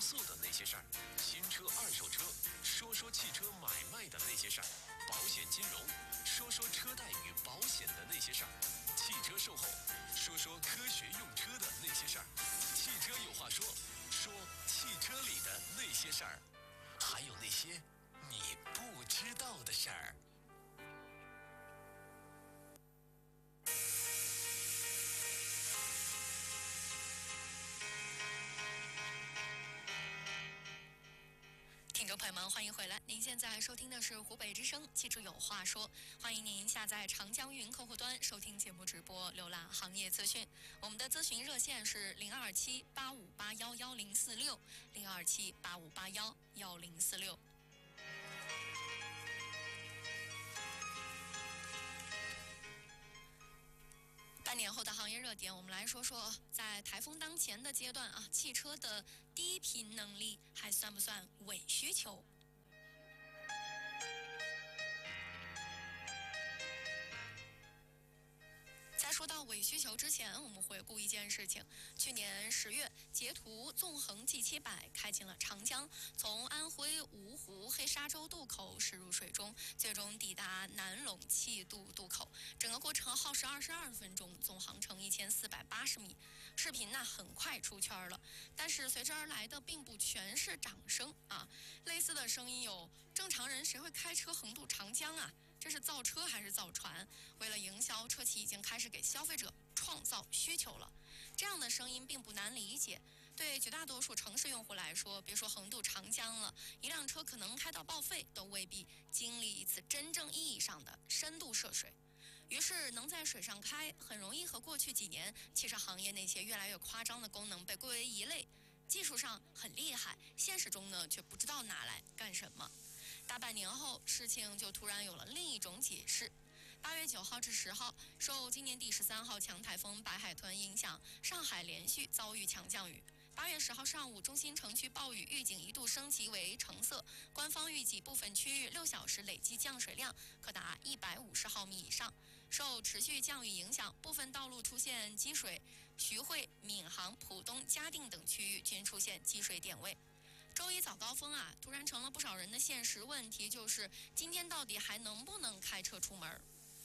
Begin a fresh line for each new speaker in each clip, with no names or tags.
速的那些事儿，新车、二手车，说说汽车买卖的那些事儿，保险金融，说说车贷与保险的那些事儿，汽车售后，说说科学用车的那些事儿，汽车有话说，说汽车里的那些事儿，还有那些你不知道的事儿。
听众朋友们，欢迎回来！您现在收听的是湖北之声《汽车有话说》，欢迎您下载长江云客户端收听节目直播，浏览行业资讯。我们的咨询热线是027-8581-1046，027-8581-1046。半年后的行业热点，我们来说说在台风当前的阶段啊，汽车的低频能力还算不算伪需求？在说到伪需求之前，我们回顾一件事情。去年10月，捷途纵横 G700开进了长江，从安徽芜湖黑沙洲渡口驶入水中，最终抵达南陇气渡口。整个过程耗时22分钟，总航程1480米。视频呢很快出圈了，但是随之而来的并不全是掌声啊。类似的声音有：正常人谁会开车横渡长江啊？这是造车还是造船？为了营销，车企已经开始给消费者创造需求了。这样的声音并不难理解，对绝大多数城市用户来说，别说横渡长江了，一辆车可能开到报废，都未必经历一次真正意义上的深度涉水。于是能在水上开，很容易和过去几年汽车行业那些越来越夸张的功能被归为一类，技术上很厉害，现实中呢却不知道拿来干什么。大半年后，事情就突然有了另一种解释。8月9号至10号，受今年第13号强台风白海豚影响，上海连续遭遇强降雨。8月10号上午，中心城区暴雨预警一度升级为橙色，官方预计部分区域6小时累计降水量可达150毫米以上。受持续降雨影响，部分道路出现积水，徐汇、闵行、浦东、嘉定等区域均出现积水点位。周一早高峰啊，突然成了不少人的现实问题，就是今天到底还能不能开车出门？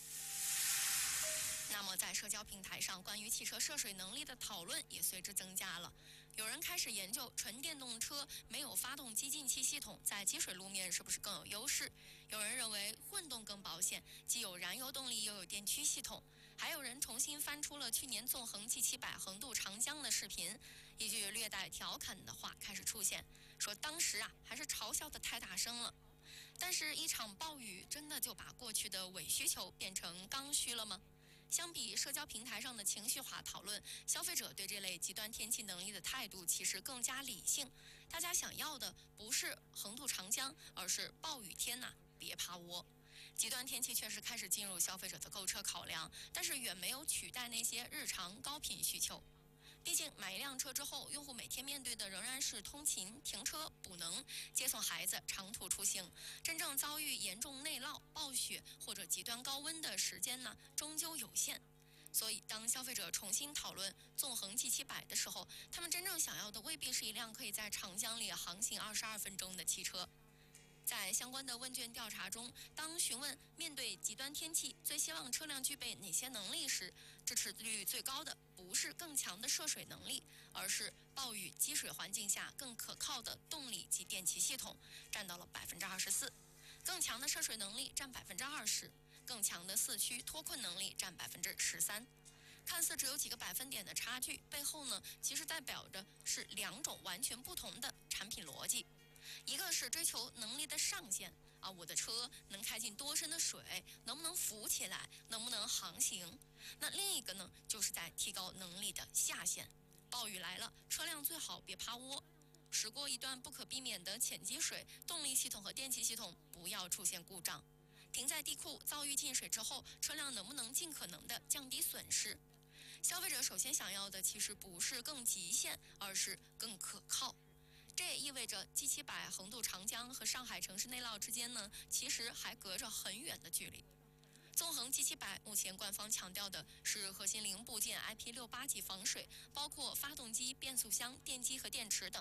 那么在社交平台上，关于汽车涉水能力的讨论也随之增加了。有人开始研究纯电动车没有发动机进气系统，在积水路面是不是更有优势？有人认为混动更保险，既有燃油动力又有电驱系统。还有人重新翻出了去年纵横 G700横渡长江的视频，一句略带调侃的话开始出现，说当时啊还是嘲笑的太大声了。但是，一场暴雨真的就把过去的伪需求变成刚需了吗？相比社交平台上的情绪化讨论，消费者对这类极端天气能力的态度其实更加理性。大家想要的不是横渡长江，而是暴雨天呐，别趴窝。极端天气确实开始进入消费者的购车考量，但是远没有取代那些日常高频需求。毕竟买一辆车之后，用户每天面对的仍然是通勤、停车、补能、接送孩子、长途出行。真正遭遇严重内涝、暴雪或者极端高温的时间呢，终究有限。所以，当消费者重新讨论纵横 G700的时候，他们真正想要的未必是一辆可以在长江里航行22分钟的汽车。在相关的问卷调查中，当询问面对极端天气最希望车辆具备哪些能力时，支持率最高的不是更强的涉水能力，而是暴雨积水环境下更可靠的动力及电气系统，占到了24%。更强的涉水能力占20%，更强的四驱脱困能力占13%。看似只有几个百分点的差距，背后呢，其实代表着是两种完全不同的产品逻辑。一个是追求能力的上限啊，我的车能开进多深的水，能不能浮起来，能不能航行。那另一个呢，就是在提高能力的下限。暴雨来了，车辆最好别趴窝。驶过一段不可避免的浅积水，动力系统和电气系统不要出现故障。停在地库遭遇进水之后，车辆能不能尽可能的降低损失？消费者首先想要的其实不是更极限，而是更可靠。这也意味着 G700横渡长江和上海城市内涝之间呢，其实还隔着很远的距离。纵横 G700目前官方强调的是核心零部件 IP68 级防水，包括发动机、变速箱、电机和电池等。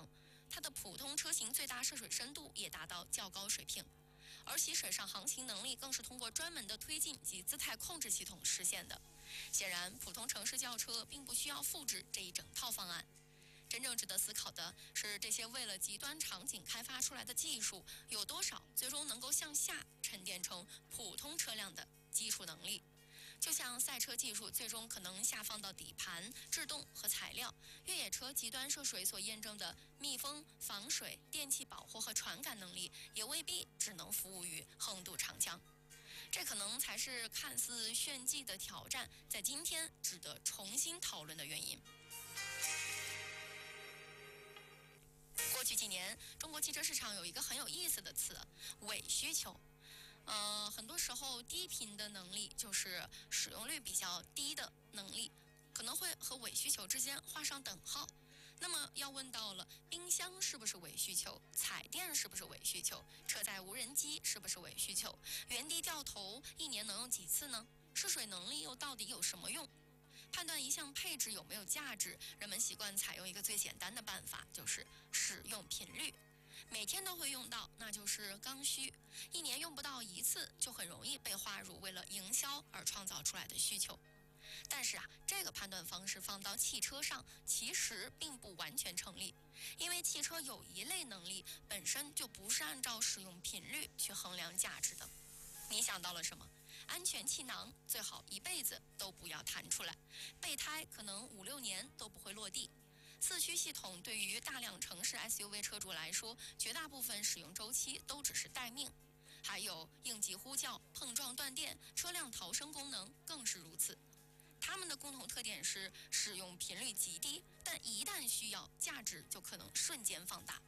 它的普通车型最大涉水深度也达到较高水平。而其水上航行能力更是通过专门的推进及姿态控制系统实现的。显然，普通城市轿车并不需要复制这一整套方案。真正值得思考的是，这些为了极端场景开发出来的技术，有多少最终能够向下沉淀成普通车辆的基础能力？就像赛车技术最终可能下放到底盘、制动和材料，越野车极端涉水所验证的密封、防水、电气保护和传感能力，也未必只能服务于横渡长江。这可能才是看似炫技的挑战，在今天值得重新讨论的原因。过去几年，中国汽车市场有一个很有意思的词——伪需求。很多时候低频的能力就是使用率比较低的能力，可能会和伪需求之间画上等号。那么要问到了，冰箱是不是伪需求？彩电是不是伪需求？车载无人机是不是伪需求？原地掉头一年能用几次呢？涉水能力又到底有什么用？判断一项配置有没有价值，人们习惯采用一个最简单的办法，就是使用频率。每天都会用到，那就是刚需；一年用不到一次，就很容易被划入为了营销而创造出来的需求。但是这个判断方式放到汽车上，其实并不完全成立，因为汽车有一类能力本身就不是按照使用频率去衡量价值的。你想到了什么？安全气囊最好一辈子都不要弹出来，备胎可能5-6年都不会落地。四驱系统对于大量城市 SUV 车主来说，绝大部分使用周期都只是待命。还有应急呼叫、碰撞断电、车辆逃生功能更是如此。它们的共同特点是使用频率极低，但一旦需要，价值就可能瞬间放大。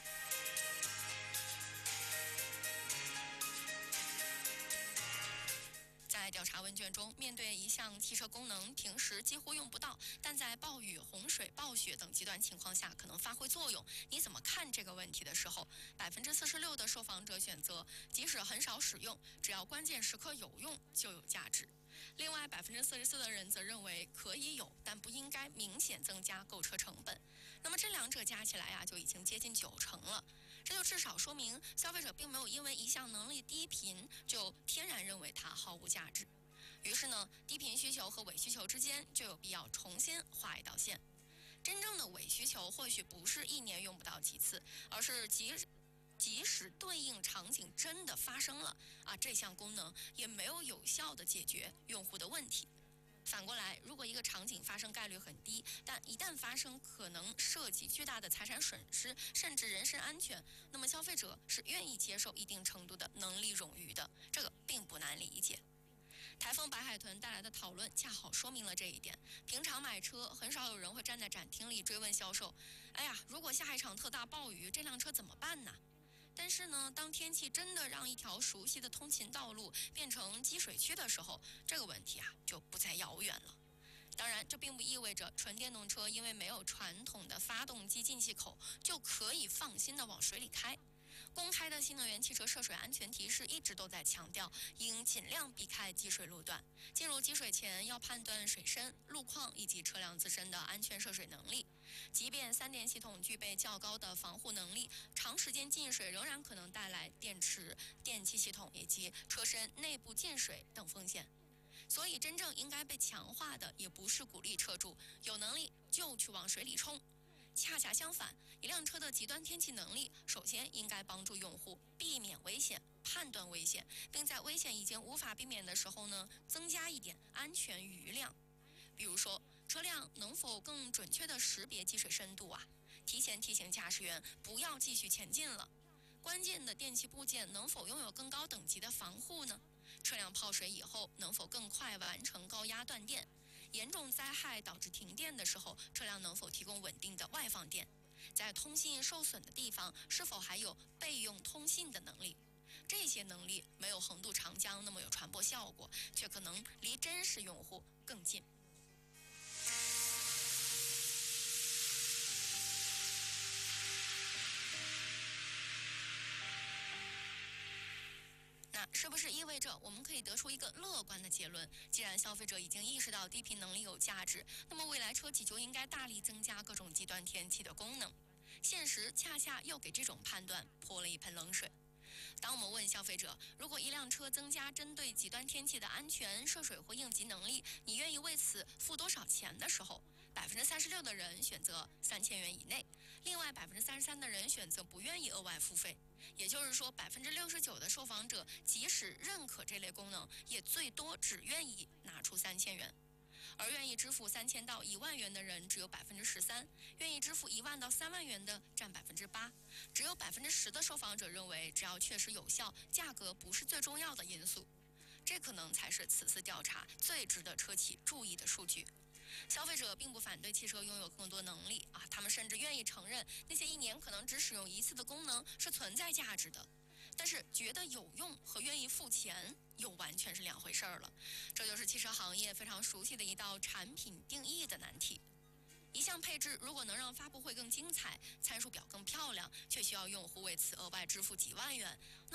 在调查问卷中，面对一项汽车功能平时几乎用不到，但在暴雨、洪水、暴雪等极端情况下可能发挥作用，你怎么看这个问题的时候，46%的受访者选择即使很少使用，只要关键时刻有用就有价值。另外44%的人则认为可以有，但不应该明显增加购车成本。那么这两者加起来就已经接近90%了。这就至少说明消费者并没有因为一项能力低频就天然认为它毫无价值。于是呢，低频需求和伪需求之间就有必要重新画一道线。真正的伪需求或许不是一年用不到几次，而是即使对应场景真的发生了这项功能也没有有效的解决用户的问题。反过来，如果一个场景发生概率很低，但一旦发生可能涉及巨大的财产损失，甚至人身安全，那么消费者是愿意接受一定程度的能力冗余的，这个并不难理解。台风白海豚带来的讨论恰好说明了这一点。平常买车，很少有人会站在展厅里追问销售：“哎呀，如果下一场特大暴雨，这辆车怎么办呢？”但是呢，当天气真的让一条熟悉的通勤道路变成积水区的时候，这个问题就不再遥远了。当然，这并不意味着纯电动车因为没有传统的发动机进气口就可以放心的往水里开。公开的新能源汽车涉水安全提示一直都在强调，应尽量避开积水路段。进入积水前要判断水深、路况以及车辆自身的安全涉水能力。即便三电系统具备较高的防护能力，长时间进水仍然可能带来电池、电气系统以及车身内部进水等风险。所以真正应该被强化的也不是鼓励车主有能力就去往水里冲。恰恰相反，一辆车的极端天气能力，首先应该帮助用户避免危险、判断危险，并在危险已经无法避免的时候呢，增加一点安全余量。比如说，车辆能否更准确地识别积水深度提前提醒驾驶员不要继续前进了。关键的电气部件能否拥有更高等级的防护呢？车辆泡水以后能否更快完成高压断电？严重灾害导致停电的时候，车辆能否提供稳定的外放电？在通信受损的地方，是否还有备用通信的能力？这些能力没有横渡长江那么有传播效果，却可能离真实用户更近。那是不是意味着我们可以得出一个乐观的结论？既然消费者已经意识到低频能力有价值，那么未来车企就应该大力增加各种极端天气的功能。 现实恰恰又给这种判断泼了一盆冷水。当我们问消费者，如果一辆车增加针对极端天气的安全、涉水或应急能力，你愿意为此付多少钱的时候，36%的人选择3000元以内，另外33%的人选择不愿意额外付费。也就是说，69%的受访者即使认可这类功能，也最多只愿意拿出3000元。而愿意支付3000到1万元的人只有13%，愿意支付1万到3万元的占8%，只有10%的受访者认为只要确实有效，价格不是最重要的因素。这可能才是此次调查最值得车企注意的数据。消费者并不反对汽车拥有更多能力啊，他们甚至愿意承认那些1年可能只使用1次的功能是存在价值的。但是觉得有用和愿意付钱又完全是两回事儿了，这就是汽车行业非常熟悉的一道产品定义的难题。一项配置如果能让发布会更精彩，参数表更漂亮，却需要用户为此额外支付几万元，那